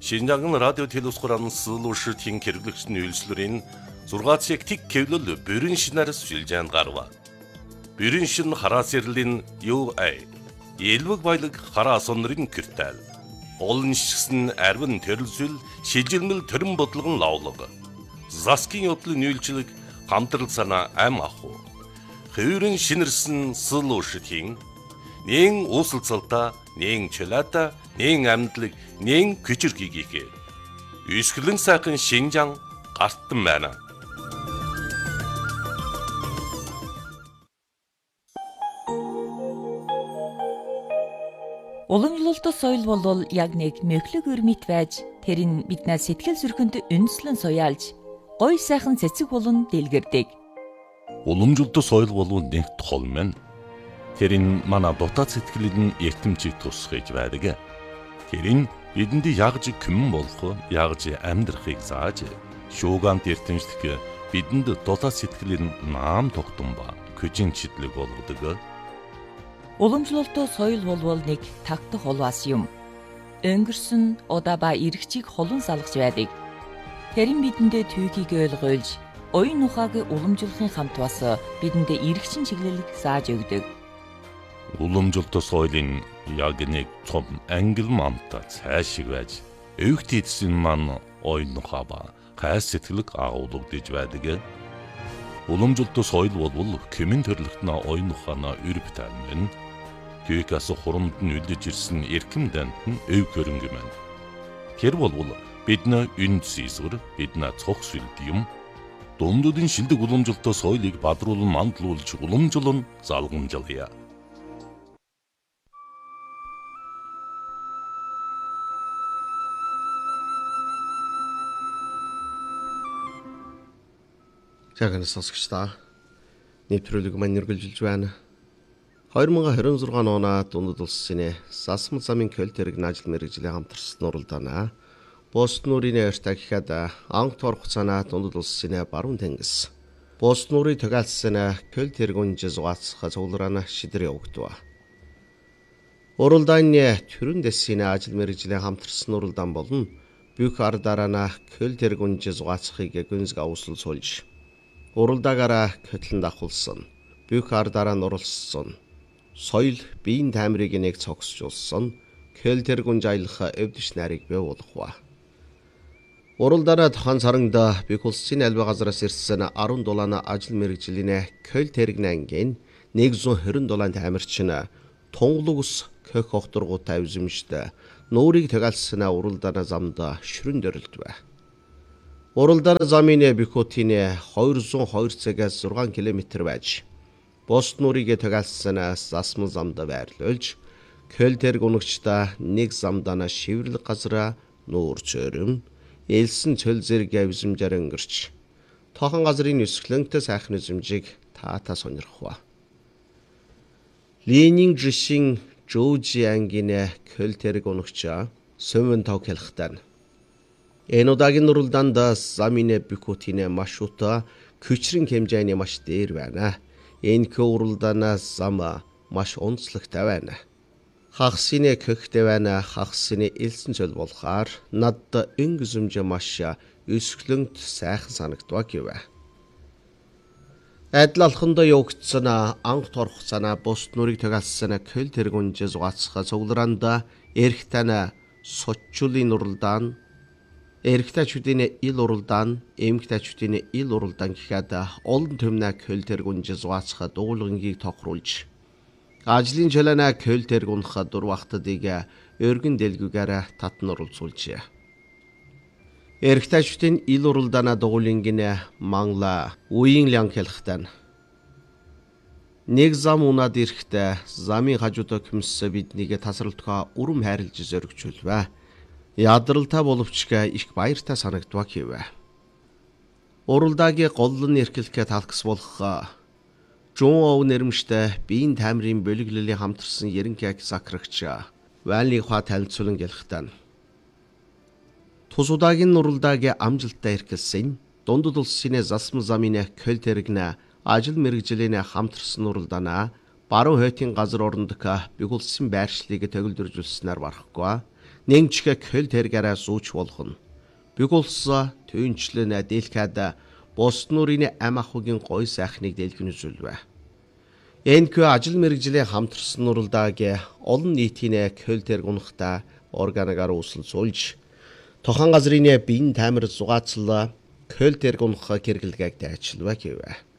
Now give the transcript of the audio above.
Шинжаан радио телевизхоран сылууштын хэрэглэгчдийн үйлчлэрийн 6 цаг тик кевлөл бүрэн шинээр сүлжээнд гарва. Бүрэн шин хараас ирлийн UA элвэг баялаг хараа сонрын киртал. Олон шигсэн арвин төрөлсөл шижилмэл төрөн бодлогон лавлаг. Заскин явдлын үйлчлэг хамтрал санаа ам аху. Хөвөрөн шинэрсэн сылууштын нэн усалцалта, нэн чөлата, нэн амьдлаг, нэн күчирхийгээ. Үсгэлэн сайхан Шинжаан гартан байна. Уламжлалт соёл бол яг нэг мөглөг өрмөт байж тэр нь биднээс сэтгэл зүрхэнд үнслэн суяалж гой сайхан цэцэг болон дэлгэрдэг. Уламжлалт соёл бол нэг тол мэн. Тэр нь манай дотоод сэтгэлийн эртэмжийг тусгаж байдаг. Тэр нь бидэнд ягж күмэн болох, ягж амьдрахыг зааж, шуугант эртэмжлэх бидэнд дотоод сэтгэлийн наам тогтун ба күжин читлэг болгодог. Уламжлалт соёл бол нэг тагтах улаас юм. Өнгөрсөн удаа ба иргэчийг холон салгаж байдаг. Тэр нь бидэндээ түүхийг ойлгуулж, оюун ухааг уламжлахын хамт бас бидэндээ иргэчин чиглэлийг зааж өгдөг. Уламжлалт соёлын яг нэг том англ мамта цаашиг байж, өвгт эдсэн маань оюун ухаа ба хайр сэтгэлэг агуулгадж байдаг. Уламжлалт соёл бол кемэн төрлөختнө оюун ухаана өрөвтөн мэн. Түүхээс хурамд нь үлдэж ирсэн эрхэм дант нь өв хөрөнгө мэн. Тэр бол бидний үнд зэсвэр, бидний цог сүлд юм. Дундуудын шилдэг уламжлалт соёлыг бадруулан мандлуулж уламжлан залгамжлая. Жагнас сонсогчдаа нэвтрүүлэг маань үргэлжилж байна. 2026 оноо дундад улсын засмал замын көлтэрэг ажил мэргэжлийн хамтарсан уралдаанаа Босд нуурын ойртоо гэхэд анх тор хугацаана дундад улсын баруун тэнгис. Босд нуурын төгөлсөн көлтэрэг үнж зугаацах цуглараана шидрээ өгдөг. Уралдааны төрөн дэсийн ажил мэргэжлийн хамтарсан уралдаан болон бүх ардараа көлтэрэг үнж зугаацахыг гүнзг авуусл суулж уралдаагаараа хөтлөн давхулсан. Бүх ардараа нурлсан. Соёл биеийн таймрыг нэг цогсжуулсан. Көлтэрэг үнж аялах өвдөж нарыг бий болгохгүй. Уралдаанаа тохон саранд бүх улсын альва газараас ирсэн 17 ажил мэргэжлийн көлтэрэг ангийн 127 таймарчин тунгалаг ус көх хохторгуутай үзэмжтэй нуурыг төгөлсөн уралдаанаа замд шүрэн дөрөлдвэ. Уралдаан замын бихотын 202 цагаас 6 км байж Босд нуурыг төгөлсөн засмал замд байрлуулж көлтэрэг унагчдаа нэг замдаа шивэрлэг газараа нуур цөөрөм элсэн цөл зэрэг авизмжаар өнгөрч тохон газрын өсгөлөнтэй сайхан үзэмжийг таата сонирхов. Ленин жишин Жожи ангийн көлтэрэг унагчаа сөвөн тав хэлхтэн. Энэ удаагийн уралдаанд замын бихотын маршрута күчрэн хэмжээний маш дээр байна. Энэ уралдаанаас зам маш онцлогтой байна. Хагасны көхтэй байна. Хагасны элсэн цөл болохоор надад өнгөзөмж маш өсгөлөнт сайхан санагддаг гэвэ. Адил алхандаа явагдсан анх тор хугацаана Босд нуурыг төгөлсөн көлтэрэг үнж зугаацах цуглараанд эрхтэн сочулын уралдаан, эрхтэйчүүдийн ил уралдаан, эмгтэйчүүдийн ил уралдаан гэхэд олон төмнө көлтэрэг үнж зугаацах дуулангийг тохируулж ажлын чөлөөнө көлтэрэг унах дур бахтадыг өргөн дэлгүүгээр татан оролцуулжээ. Эрхтэйчүүдийн ил уралдаана дуулангийн мангла үеийн лянг хэлхтэн. Нэг зам унаад ирэхдээ замын хажуудаа хөмсө биднийг тасралтгаа урам хайрлж зөргчүүлвэ. Ядралтай боловч их баяртай санагддаг гэвэ. Уралдаагийн голлон эрхлэхээ талхс болох Жон ов нэрмжтэй биеийн таймрын бөлөглөлийн хамтарсан ерөнхий сакрагч Ванли хаа танилцуулан гэлхтэн. Тус удаагийн уралдаагийн амжилттай эрхэлсэн дундад улсын засмал замын көлтэрэгнэ ажил мэргэжлийн хамтарсан уралдаанаа баруун хойтын газар орондох бүх улсын байршлыг төгөлдөржүүлснээр барахгүй Нэмчгэ көл тэргээрээ сууч болгоно. Бүг улс төвөнчлэн дэлхийд бус нүрийн ам ахуйн гой сайхныг дэлгэн үзүүлвэ. Энэхүү ажил мэргэжлийн хамтарсан уралдааг олон нийтийн көл тэрг унахта органаар үүсэл суулж тохон газрын бин тамир зугаацл көл тэрг унах хэрэглэгийг дайчилва гэвэ.